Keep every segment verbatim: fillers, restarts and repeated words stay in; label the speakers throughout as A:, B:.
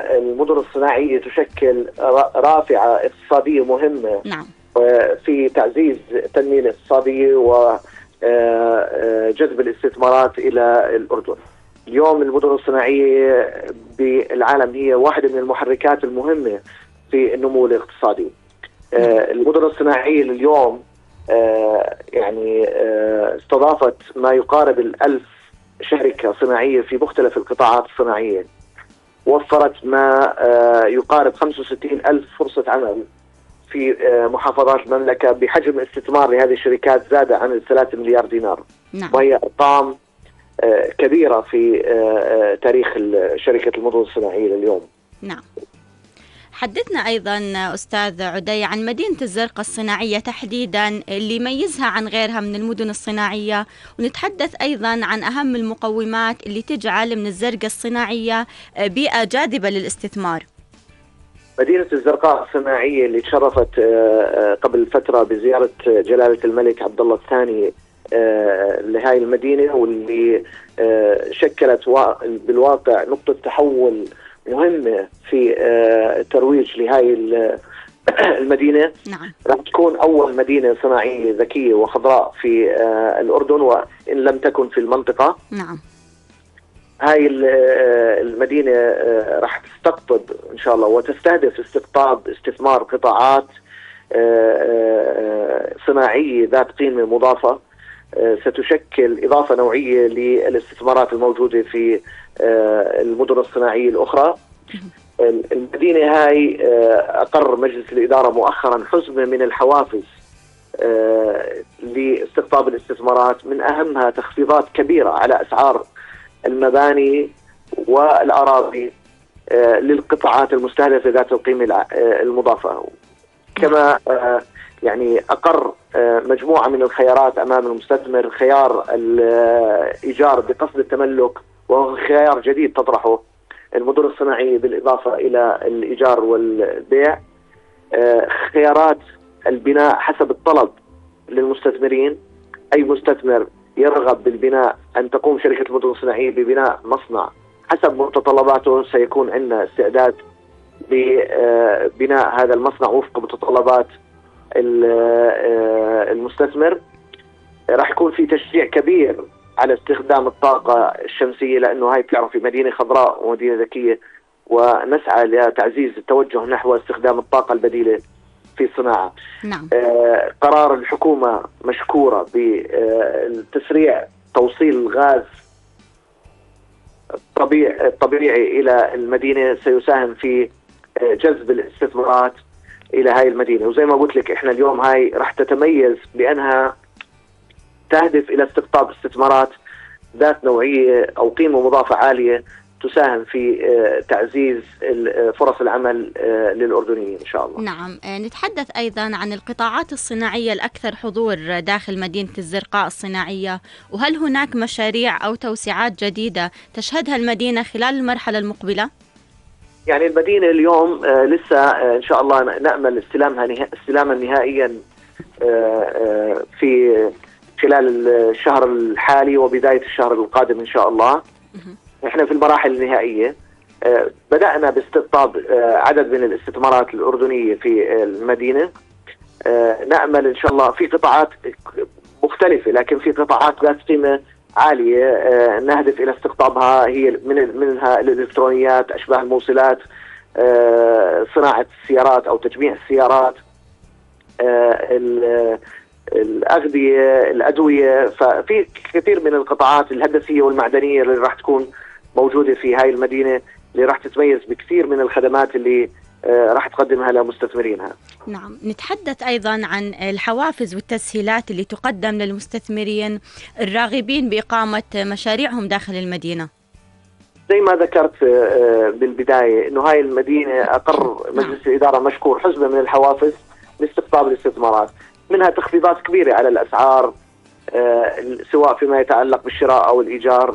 A: المدن الصناعية تشكل رافعة اقتصادية مهمة
B: نعم.
A: في تعزيز التنمية الاقتصادية وجذب الاستثمارات إلى الأردن. اليوم المدن الصناعية بالعالم هي واحدة من المحركات المهمة في النمو الاقتصادي. المدن الصناعية اليوم يعني استضافت ما يقارب الألف شركة صناعية في مختلف القطاعات الصناعية، وفرت ما يقارب خمسة وستين ألف فرصة عمل في محافظات المملكة بحجم استثمار لهذه الشركات زاد عن الثلاثة مليار دينار.
B: نعم.
A: وهي أرقام كبيرة في تاريخ شركة المدن الصناعية لليوم.
B: نعم. حدثنا أيضا أستاذ عدي عن مدينة الزرقاء الصناعية تحديدا اللي يميزها عن غيرها من المدن الصناعية، ونتحدث أيضا عن أهم المقومات اللي تجعل من الزرقاء الصناعية بيئة جاذبة للاستثمار.
A: مدينة الزرقاء الصناعية اللي تشرفت قبل فترة بزيارة جلالة الملك عبد الله الثاني لهذه المدينة، واللي شكلت بالواقع نقطة تحول مهمة في الترويج لهذه المدينة.
B: نعم.
A: راح تكون أول مدينة صناعية ذكية وخضراء في الأردن وإن لم تكن في المنطقة.
B: نعم.
A: هاي المدينة راح تستقطب إن شاء الله وتستهدف استقطاب استثمار قطاعات صناعية ذات قيمة مضافة ستشكل إضافة نوعية للاستثمارات الموجودة في المدن الصناعية الأخرى. المدينة هاي أقر مجلس الإدارة مؤخرا حزمة من الحوافز لاستقطاب الاستثمارات، من أهمها تخفيضات كبيرة على أسعار المباني والأراضي للقطاعات المستهدفة ذات القيمة المضافة. كما يعني أقر مجموعة من الخيارات أمام المستثمر، خيار الإيجار بقصد التملك وهو خيار جديد تطرحه المدن الصناعية بالإضافة إلى الإيجار والبيع، خيارات البناء حسب الطلب للمستثمرين. أي مستثمر يرغب بالبناء أن تقوم شركة المدن الصناعية ببناء مصنع حسب متطلباته سيكون عندنا استعداد لبناء هذا المصنع وفق متطلبات المستثمر. راح يكون في تشجيع كبير على استخدام الطاقة الشمسية، لأنه هاي بتعرفي مدينة خضراء ومدينة ذكية، ونسعى لتعزيز التوجه نحو استخدام الطاقة البديلة في الصناعة.
B: نعم.
A: آه قرار الحكومة مشكورة بتسريع توصيل الغاز الطبيعي الطبيعي إلى المدينة سيساهم في آه جذب الاستثمارات إلى هاي المدينة. وزي ما قلت لك إحنا اليوم هاي راح تتميز بأنها تهدف إلى استقطاب استثمارات ذات نوعية أو قيمة مضافة عالية تساهم في تعزيز فرص العمل للأردنيين إن شاء الله.
B: نعم. نتحدث أيضا عن القطاعات الصناعية الأكثر حضور داخل مدينة الزرقاء الصناعية، وهل هناك مشاريع أو توسعات جديدة تشهدها المدينة خلال المرحلة المقبلة؟
A: يعني المدينة اليوم لسه إن شاء الله نأمل استلامها استلاما نهائيا في خلال الشهر الحالي وبداية الشهر القادم إن شاء الله. إحنا في المراحل النهائية بدأنا باستقطاب عدد من الاستثمارات الأردنية في المدينة. نأمل إن شاء الله في قطاعات مختلفة، لكن في قطاعات ذات قيمة عالية نهدف إلى استقطابها، هي من منها الإلكترونيات، أشباه الموصلات، صناعة السيارات أو تجميع السيارات، الأغذية، الأدوية. ففي كثير من القطاعات الهندسية والمعدنية اللي راح تكون موجودة في هاي المدينة، اللي راح تتميز بكثير من الخدمات اللي راح تقدمها لمستثمرينها.
B: نعم. نتحدث أيضا عن الحوافز والتسهيلات اللي تقدم للمستثمرين الراغبين بإقامة مشاريعهم داخل المدينة.
A: زي ما ذكرت بالبداية إنه هاي المدينة أقر مجلس الإدارة مشكور حزمة من الحوافز لاستقطاب الاستثمارات، منها تخفيضات كبيرة على الأسعار سواء فيما يتعلق بالشراء أو الإيجار،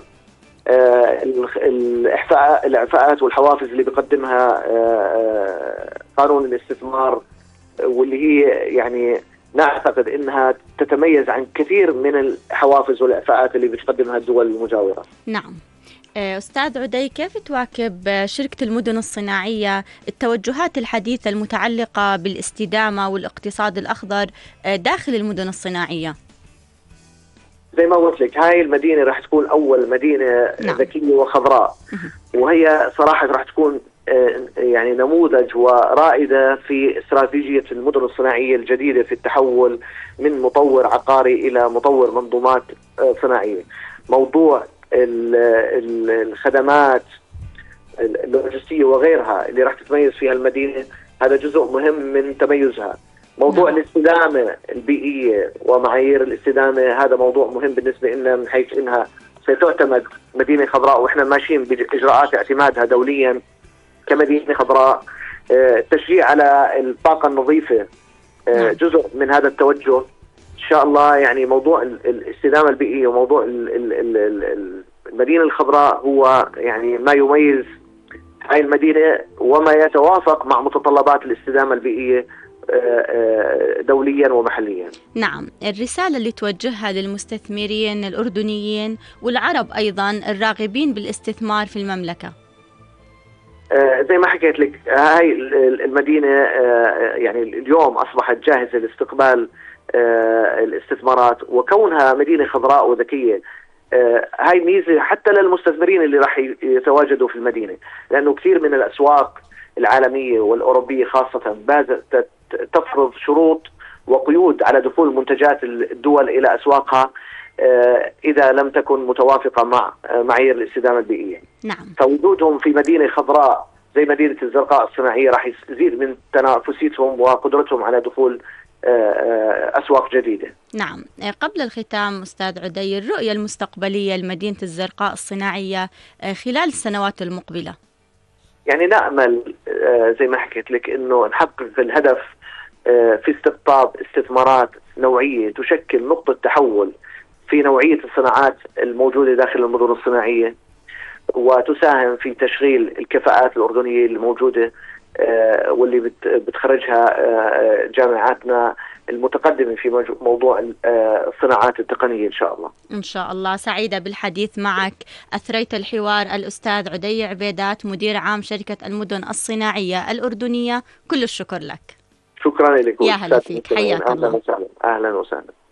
A: الإعفاء الإعفاءات والحوافز اللي بيقدمها قانون الاستثمار، واللي هي يعني نعتقد إنها تتميز عن كثير من الحوافز والإعفاءات اللي بتقدمها الدول المجاورة.
B: نعم. أستاذ عدي، كيف تواكب شركة المدن الصناعية التوجهات الحديثة المتعلقة بالاستدامة والاقتصاد الأخضر داخل المدن الصناعية؟
A: زي ما قلت لك، هاي المدينة راح تكون أول مدينة نعم. ذكية وخضراء، وهي صراحة راح تكون يعني نموذج ورائدة في استراتيجية المدن الصناعية الجديدة في التحول من مطور عقاري إلى مطور منظومات صناعية. موضوع الخدمات اللوجستية وغيرها اللي راح تتميز فيها المدينة، هذا جزء مهم من تميزها. موضوع نعم. الاستدامة البيئية ومعايير الاستدامة، هذا موضوع مهم بالنسبة لنا من حيث إنها ستعتمد مدينة خضراء، وإحنا ماشيين بإجراءات اعتمادها دوليا كمدينة خضراء. التشجيع على الطاقة النظيفة جزء من هذا التوجه إن شاء الله. يعني موضوع الاستدامة البيئية وموضوع المدينة الخضراء هو يعني ما يميز هاي المدينة وما يتوافق مع متطلبات الاستدامة البيئية دوليا ومحليا.
B: نعم، الرسالة اللي توجهها للمستثمرين الأردنيين والعرب أيضا الراغبين بالاستثمار في المملكة.
A: زي ما حكيت لك، هاي المدينة يعني اليوم أصبحت جاهزة لاستقبال الاستثمارات، وكونها مدينة خضراء وذكية هاي ميزة حتى للمستثمرين اللي راح يتواجدوا في المدينة، لأنه كثير من الأسواق العالمية والأوروبية خاصة بازت تفرض شروط وقيود على دخول منتجات الدول إلى أسواقها إذا لم تكن متوافقة مع معايير الاستدامة البيئية.
B: نعم.
A: فوجودهم في مدينة خضراء زي مدينة الزرقاء الصناعية راح يزيد من تنافسيتهم وقدرتهم على دخول أسواق جديدة.
B: نعم، قبل الختام أستاذ عدي، الرؤية المستقبلية لمدينة الزرقاء الصناعية خلال السنوات المقبلة؟
A: يعني نأمل زي ما حكيت لك إنه نحقق الهدف في استقطاب استثمارات نوعية تشكل نقطة تحول في نوعية الصناعات الموجودة داخل المدن الصناعية، وتساهم في تشغيل الكفاءات الأردنية الموجودة واللي بتخرجها جامعاتنا المتقدمة في موضوع الصناعات التقنية إن شاء الله.
B: إن شاء الله. سعيدة بالحديث معك. أثريت الحوار الأستاذ عدي عبيدات، مدير عام شركة المدن الصناعية الأردنية. كل الشكر لك.
A: شكرا لك.
B: يا هلا فيك، حياك الله.
A: أهلا وسهلا. أهلا وسهلا.